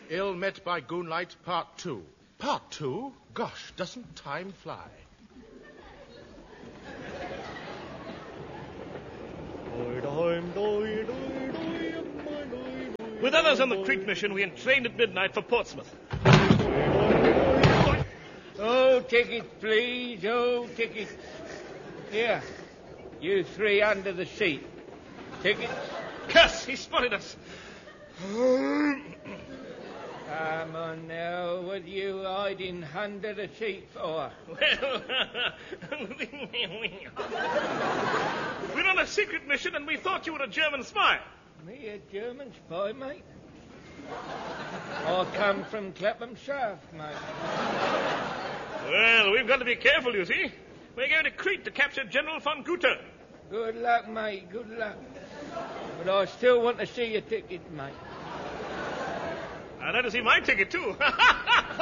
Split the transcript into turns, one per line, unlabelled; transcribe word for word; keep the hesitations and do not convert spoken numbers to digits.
Ill Met by Goonlight, Part Two. Part Two? Gosh, doesn't time fly?
With others on the Crete mission, we entrained at midnight for Portsmouth.
Oh, tickets, please. Oh, tickets. Here. You three under the seat. Tickets.
Curse, he spotted us.
Come on now. What are you hiding under the seat for?
Well, we're on a secret mission and we thought you were a German spy.
Me a German spy, mate? I come from Clapham Shaft, mate.
Well, we've got to be careful, you see. We're going to Crete to capture General von Guter.
Good luck, mate, good luck. But I still want to see your ticket, mate.
I'd like to see my ticket, too.